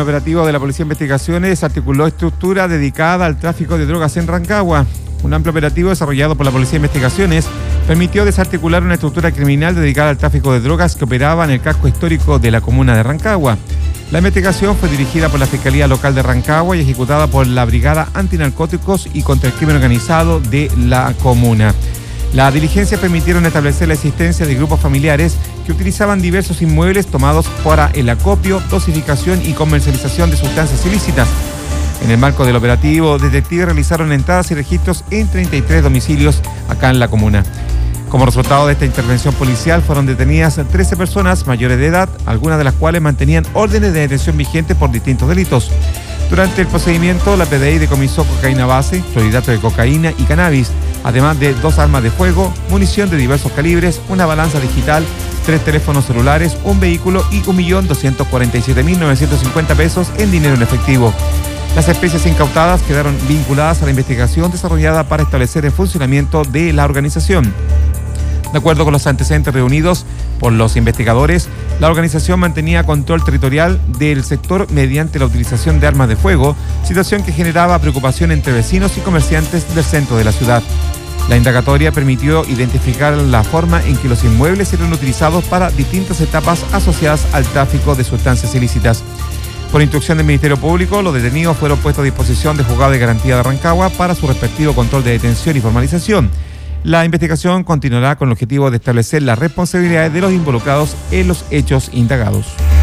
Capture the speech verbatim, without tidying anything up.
operativo de la Policía de Investigaciones articuló estructura dedicada al tráfico de drogas en Rancagua. Un amplio operativo desarrollado por la Policía de Investigaciones permitió desarticular una estructura criminal dedicada al tráfico de drogas que operaba en el casco histórico de la comuna de Rancagua. La investigación fue dirigida por la Fiscalía Local de Rancagua y ejecutada por la Brigada Antinarcóticos y contra el Crimen Organizado de la comuna. Las diligencias permitieron establecer la existencia de grupos familiares que utilizaban diversos inmuebles tomados para el acopio, dosificación y comercialización de sustancias ilícitas. En el marco del operativo, detectives realizaron entradas y registros en treinta y tres domicilios acá en la comuna. Como resultado de esta intervención policial, fueron detenidas trece personas mayores de edad, algunas de las cuales mantenían órdenes de detención vigentes por distintos delitos. Durante el procedimiento, la P D I decomisó cocaína base, clorhidrato de cocaína y cannabis, además de dos armas de fuego, munición de diversos calibres, una balanza digital, tres teléfonos celulares, un vehículo y un millón doscientos cuarenta y siete mil novecientos cincuenta pesos en dinero en efectivo. Las especies incautadas quedaron vinculadas a la investigación desarrollada para establecer el funcionamiento de la organización. De acuerdo con los antecedentes reunidos por los investigadores, la organización mantenía control territorial del sector mediante la utilización de armas de fuego, situación que generaba preocupación entre vecinos y comerciantes del centro de la ciudad. La indagatoria permitió identificar la forma en que los inmuebles eran utilizados para distintas etapas asociadas al tráfico de sustancias ilícitas. Por instrucción del Ministerio Público, los detenidos fueron puestos a disposición del Juzgado de Garantía de Rancagua para su respectivo control de detención y formalización. La investigación continuará con el objetivo de establecer las responsabilidades de los involucrados en los hechos indagados.